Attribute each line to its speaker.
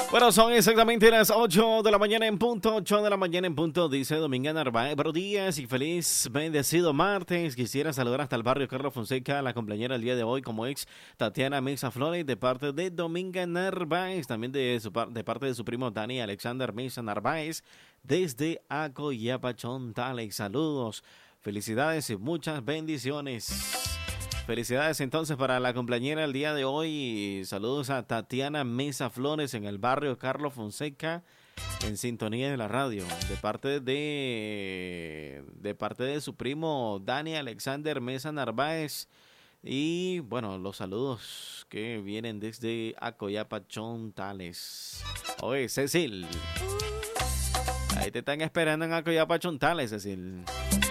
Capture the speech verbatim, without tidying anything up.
Speaker 1: Bueno, son exactamente las ocho de la mañana en punto, ocho de la mañana en punto, dice Dominga Narváez. Buenos días y feliz bendecido martes. Quisiera saludar hasta el barrio Carlos Fonseca, la compañera el día de hoy como ex Tatiana Mesa Flores, de parte de Dominga Narváez, también de, su, de parte de su primo Dani Alexander Mesa Narváez, desde Acoyapa, Chontales. Saludos, felicidades y muchas bendiciones. Felicidades entonces para la compañera el día de hoy. Saludos a Tatiana Mesa Flores en el barrio Carlos Fonseca, en sintonía de la radio, de parte de de parte de su primo Dani Alexander Mesa Narváez. Y bueno, los saludos que vienen desde Acoyapa, Chontales. Oye, Cecil, ahí te están esperando en Acoyapa, Chontales, Cecil.